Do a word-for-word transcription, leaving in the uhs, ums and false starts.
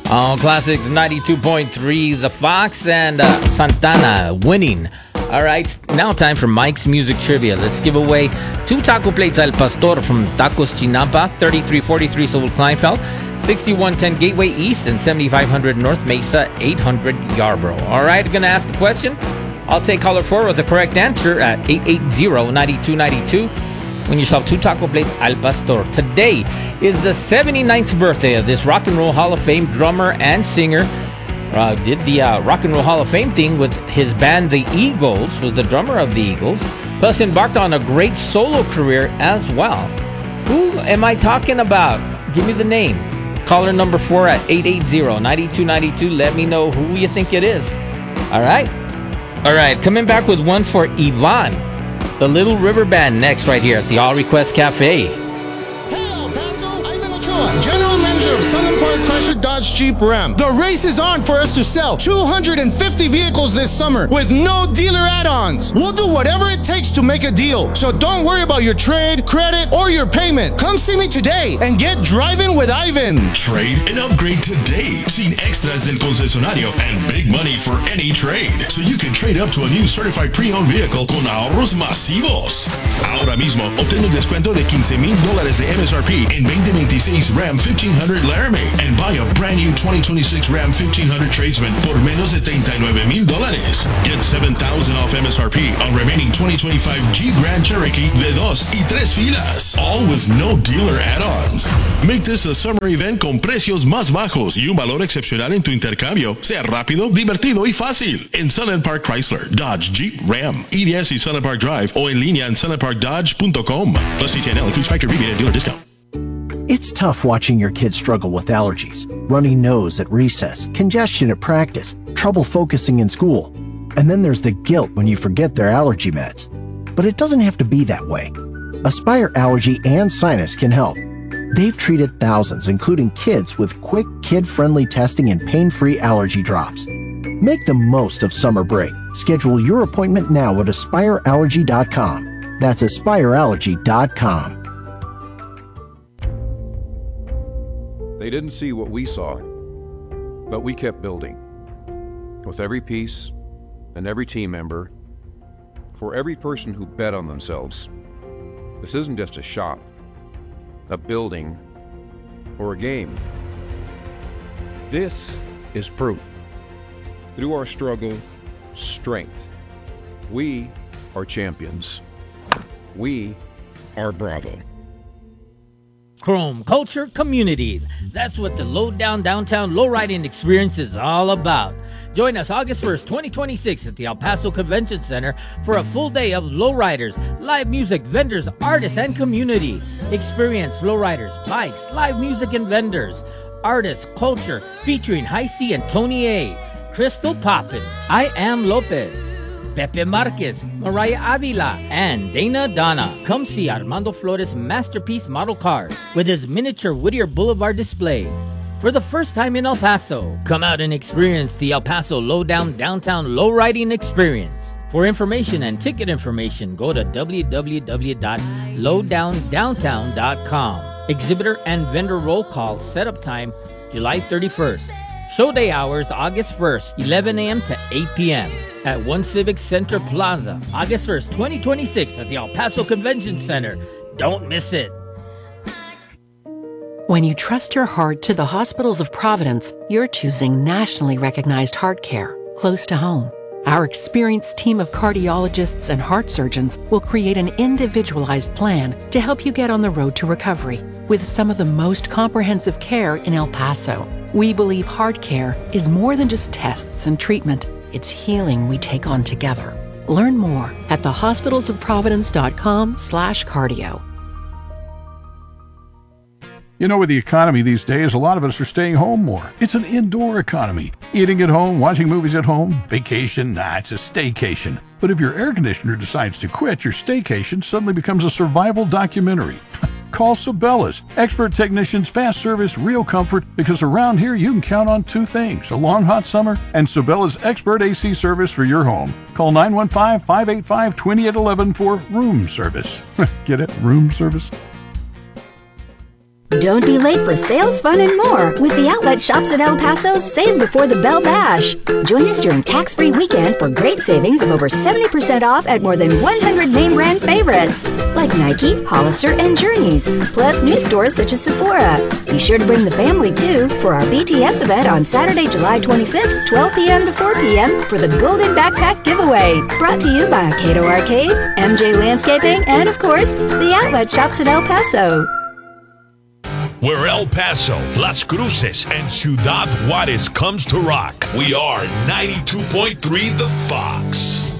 On Classics ninety-two point three, The Fox and uh, Santana winning. All right, now time for Mike's Music Trivia. Let's give away two taco plates Al Pastor from Tacos Chinampa, thirty-three forty-three Silver Kleinfeld, sixty-one ten Gateway East, and seventy-five hundred North Mesa, eight hundred Yarborough. All right, I'm going to ask the question. I'll take caller four with the correct answer at eight eight zero, nine two nine two. Win yourself two taco plates Al Pastor. Today is the seventy-ninth birthday of this Rock and Roll Hall of Fame drummer and singer. Uh, did the uh, Rock and Roll Hall of Fame thing with his band, The Eagles, was the drummer of The Eagles, plus embarked on a great solo career as well. Who am I talking about? Give me the name. Caller number four at eight eight zero, nine two nine two. Let me know who you think it is. All right? All right, coming back with one for Yvonne. The Little River Band next right here at the All Request Cafe. Hey, El Paso, Ivan Ochoa, General Manager of Sun and Park Chrysler Dodge Jeep Ram. The race is on for us to sell two hundred fifty vehicles this summer with no dealer add-ons. We'll do whatever it takes to make a deal. So don't worry about your trade, credit, or your payment. Come see me today and get driving with Ivan. Trade and upgrade today. Sin extras del concesionario and big money for any trade. So you can trade up to a new certified pre-owned vehicle con ahorros masivos. Ahora mismo, obtén un descuento de quince mil dólares de M S R P en twenty twenty-six Ram fifteen hundred Laramie and buy a brand new twenty twenty-six Ram fifteen hundred Tradesman por menos de treinta y nueve mil dólares. Get seven thousand off M S R P on remaining twenty twenty-five Jeep Grand Cherokee de dos y tres filas. All with no dealer add-ons. Make this a summer event con precios más bajos y un valor excepcional en tu intercambio. Sea rápido, divertido y fácil. En Sun and Park Chrysler, Dodge, Jeep, Ram, E D S y Sun and Park Drive o en línea en sun and park dodge punto com. Plus C T N L includes factory rebate and dealer discount. It's tough watching your kids struggle with allergies, runny nose at recess, congestion at practice, trouble focusing in school. And then there's the guilt when you forget their allergy meds. But it doesn't have to be that way. Aspire Allergy and Sinus can help. They've treated thousands, including kids, with quick, kid-friendly testing and pain-free allergy drops. Make the most of summer break. Schedule your appointment now at aspire allergy dot com. That's aspire allergy dot com. They didn't see what we saw, but we kept building. With every piece and every team member, for every person who bet on themselves. This isn't just a shop, a building, or a game. This is proof. Through our struggle, strength. We are champions. We are Bravo. Chrome Culture Community. That's what the Low Down Downtown Lowriding Experience is all about. Join us August first, twenty twenty-six at the El Paso Convention Center for a full day of lowriders, live music, vendors, artists, and community. Experience lowriders, bikes, live music, and vendors. Artists, culture, featuring High C and Tony A. Crystal Poppin, I Am Lopez, Pepe Marquez, Mariah Avila, and Dana Donna. Come see Armando Flores' masterpiece model car with his miniature Whittier Boulevard display. For the first time in El Paso, come out and experience the El Paso Lowdown Downtown Lowriding Experience. For information and ticket information, go to w w w dot lowdown downtown dot com. Exhibitor and vendor roll call setup time July thirty-first. Show day hours August first, eleven a.m. to eight p.m. at One Civic Center Plaza, August first, twenty twenty-six at the El Paso Convention Center. Don't miss it. When you trust your heart to the hospitals of Providence, you're choosing nationally recognized heart care close to home. Our experienced team of cardiologists and heart surgeons will create an individualized plan to help you get on the road to recovery with some of the most comprehensive care in El Paso. We believe heart care is more than just tests and treatment. It's healing we take on together. Learn more at the hospitals of providence dot com slash cardio. You know, with the economy these days, a lot of us are staying home more. It's an indoor economy. Eating at home, watching movies at home, vacation, nah, it's a staycation. But if your air conditioner decides to quit, your staycation suddenly becomes a survival documentary. Call Sabela's. Expert technicians, fast service, real comfort, because around here you can count on two things, a long hot summer and Sabela's expert A C service for your home. Call nine one five, five eight five, two eight one one for room service. Get it? Room service? Don't be late for sales, fun, and more with the outlet shops in El Paso's Save Before the Bell Bash. Join us during tax-free weekend for great savings of over seventy percent off at more than one hundred name brand favorites like Nike, Hollister, and Journeys, plus new stores such as Sephora. Be sure to bring the family too for our B T S event on Saturday, July twenty-fifth, twelve p.m. to four p.m. for the Golden Backpack Giveaway. Brought to you by Cato Arcade, M J Landscaping, and of course, the outlet shops in El Paso. Where El Paso, Las Cruces, and Ciudad Juarez comes to rock, we are ninety-two point three The Fox.